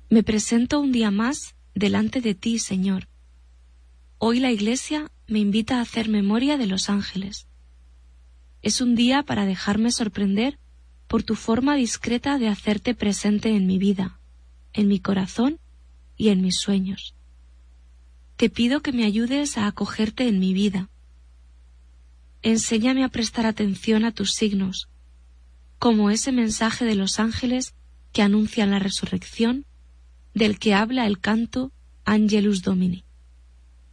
Me presento un día más delante de ti, Señor. Hoy la Iglesia me invita a hacer memoria de los ángeles. Es un día para dejarme sorprender por tu forma discreta de hacerte presente en mi vida, en mi corazón y en mis sueños. Te pido que me ayudes a acogerte en mi vida. Enséñame a prestar atención a tus signos, como ese mensaje de los ángeles que anuncian la resurrección, del que habla el canto Angelus Domini.